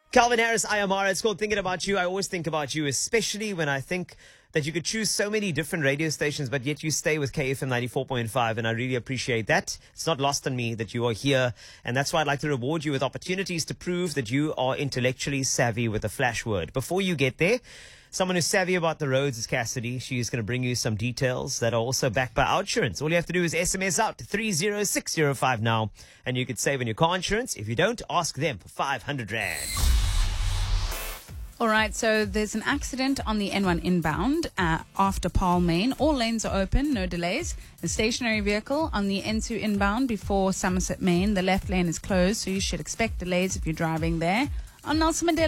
Calvin Harris, IMR. It's called Thinking About You. I always think about you, especially when I think that you could choose so many different radio stations, but yet you stay with KFM 94.5, and I really appreciate that. It's not lost on me that you are here, and that's why I'd like to reward you with opportunities to prove that you are intellectually savvy with a flash word. Before you get there, someone who's savvy about the roads is Cassidy. She is going to bring you some details that are also backed by Outsurance. All you have to do is SMS out to 30605 now, and you could save on your car insurance. If you don't, ask them for 500 Rand. All right, so there's an accident on the N1 inbound after Paarl, Main. All lanes are open, no delays. A stationary vehicle on the N2 inbound before Somerset, Main. The left lane is closed, so you should expect delays if you're driving there. On Nelson Mandela